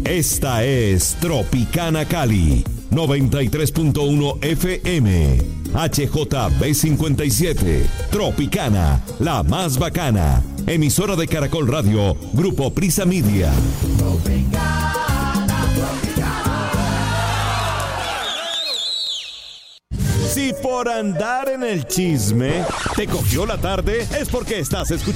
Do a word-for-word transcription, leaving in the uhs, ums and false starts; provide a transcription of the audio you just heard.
Esta es Tropicana Cali, noventa y tres punto uno F M, H J B cincuenta y siete, Tropicana, la más bacana, emisora de Caracol Radio, Grupo Prisa Media. Tropicana, Tropicana. Si por andar en el chisme te cogió la tarde, es porque estás escuchando